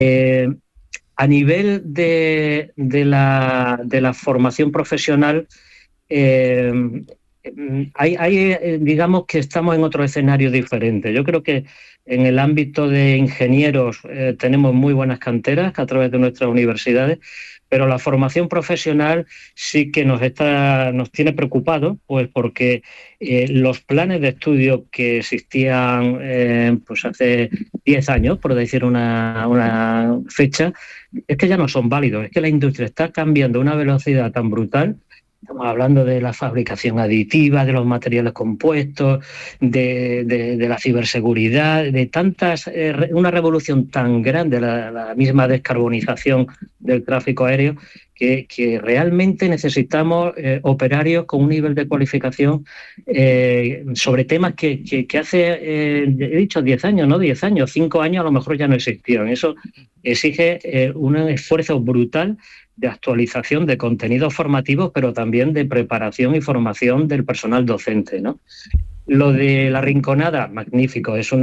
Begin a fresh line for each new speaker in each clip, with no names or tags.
A nivel de la formación profesional, digamos que estamos en otro escenario diferente. Yo creo que en el ámbito de ingenieros tenemos muy buenas canteras a través de nuestras universidades, pero la formación profesional sí que nos tiene preocupados, pues porque los planes de estudio que existían pues hace 10 años, por decir una fecha, es que ya no son válidos. Es que la industria está cambiando a una velocidad tan brutal. Estamos hablando de la fabricación aditiva, de los materiales compuestos, de la ciberseguridad, de tantas, una revolución tan grande, la misma descarbonización del tráfico aéreo, que realmente necesitamos operarios con un nivel de cualificación sobre temas que hace, he dicho 10 años, no 10 años, 5 años a lo mejor ya no existían. Eso exige un esfuerzo brutal de actualización de contenidos formativos, pero también de preparación y formación del personal docente, ¿no? Lo de la Rinconada, magnífico, fue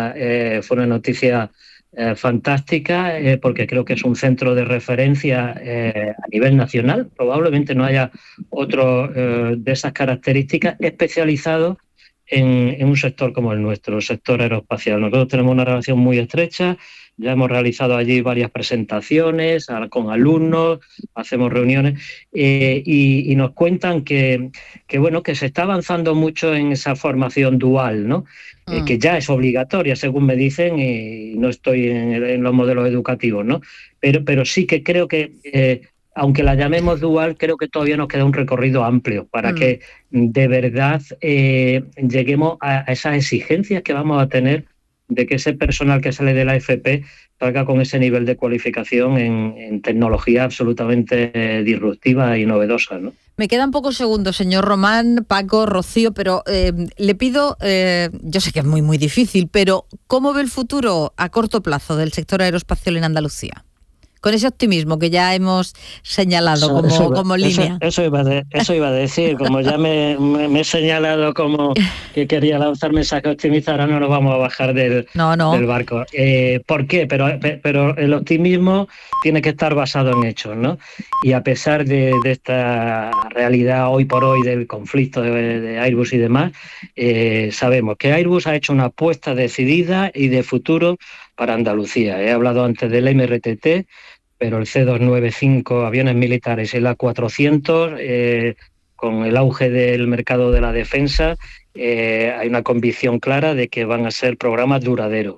una noticia fantástica, porque creo que es un centro de referencia a nivel nacional. Probablemente no haya otro de esas características especializado en un sector como el nuestro, el sector aeroespacial. Nosotros tenemos una relación muy estrecha. Ya hemos realizado allí varias presentaciones con alumnos, hacemos reuniones y nos cuentan que se está avanzando mucho en esa formación dual, ¿no? Que ya es obligatoria, según me dicen, y no estoy en los modelos educativos, ¿no? Pero sí que creo que, aunque la llamemos dual, creo que todavía nos queda un recorrido amplio para que de verdad lleguemos a esas exigencias que vamos a tener de que ese personal que sale de la FP salga con ese nivel de cualificación en tecnología absolutamente disruptiva y novedosa, ¿no?
Me quedan pocos segundos, señor Román, Paco, Rocío, pero le pido, yo sé que es muy, muy difícil, pero ¿cómo ve el futuro a corto plazo del sector aeroespacial en Andalucía? Con ese optimismo que ya hemos señalado como línea.
Eso iba a decir, como ya me he señalado como que quería lanzar mensajes optimistas, ahora no nos vamos a bajar del barco. ¿Por qué? Pero el optimismo tiene que estar basado en hechos, ¿no? Y a pesar de esta realidad hoy por hoy del conflicto de Airbus y demás, sabemos que Airbus ha hecho una apuesta decidida y de futuro para Andalucía. He hablado antes del MRTT, pero el C-295, aviones militares, y el A400, con el auge del mercado de la defensa, hay una convicción clara de que van a ser programas duraderos.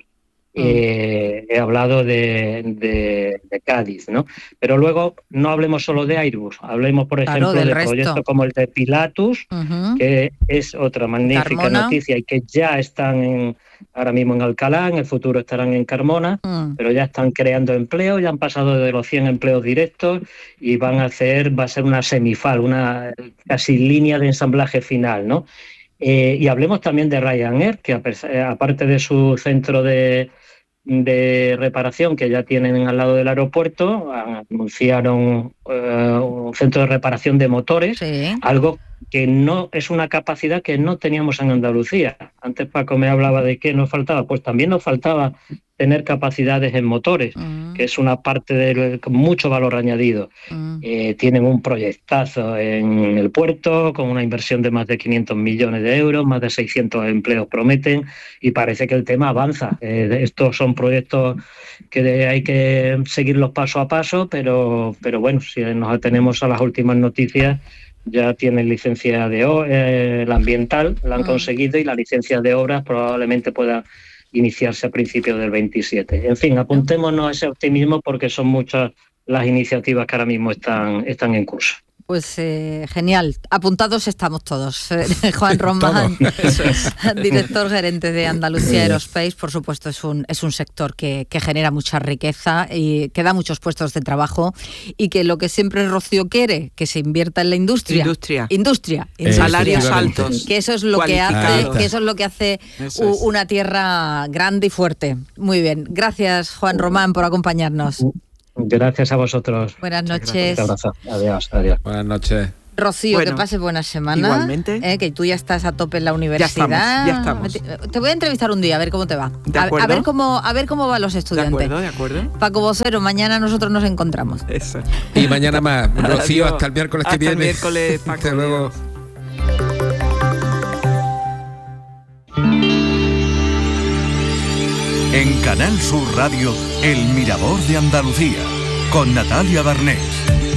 He hablado de Cádiz, ¿no? Pero luego no hablemos solo de Airbus, hablemos, por ejemplo, de proyectos como el de Pilatus, que es otra magnífica noticia y que ya están ahora mismo en Alcalá, en el futuro estarán en Carmona, pero ya están creando empleo, ya han pasado de los 100 empleos directos y va a ser una semifal, una casi línea de ensamblaje final, ¿no? Y hablemos también de Ryanair, que aparte de su centro de reparación que ya tienen al lado del aeropuerto, anunciaron un centro de reparación de motores, algo que no es una capacidad que no teníamos en Andalucía. Antes Paco me hablaba de qué nos faltaba, pues también nos faltaba tener capacidades en motores, que es una parte con mucho valor añadido. Tienen un proyectazo en el puerto con una inversión de más de 500 millones de euros, más de 600 empleos prometen y parece que el tema avanza. Estos son proyectos que hay que seguirlos paso a paso, pero bueno, si nos atenemos a las últimas noticias, ya tienen licencia la ambiental, la han conseguido, y la licencia de obras probablemente pueda iniciarse a principios del 27. En fin, apuntémonos a ese optimismo porque son muchas las iniciativas que ahora mismo están en curso.
Pues genial, apuntados estamos todos. Juan Román, director gerente de Andalucía Aerospace, por supuesto es un sector que genera mucha riqueza y que da muchos puestos de trabajo, y que lo que siempre Rocío quiere, que se invierta en la industria, en
salarios altos,
que eso es lo que hace una tierra grande y fuerte. Muy bien, gracias Juan Román por acompañarnos.
Gracias a vosotros.
Buenas noches.
Un abrazo. Adiós.
Buenas noches.
Rocío, que pases buena semana.
Igualmente.
Que tú ya estás a tope en la universidad.
Ya estamos.
Te voy a entrevistar un día, a ver cómo te va.
De acuerdo.
A ver cómo van los estudiantes.
De acuerdo.
Paco Vocero, mañana nosotros nos encontramos.
Eso.
Y mañana más. Rocío,
Adiós.
hasta el miércoles que viene.
Hasta el miércoles, Paco.
Hasta luego.
En Canal Sur Radio, El Mirador de Andalucía, con Natalia Barnés.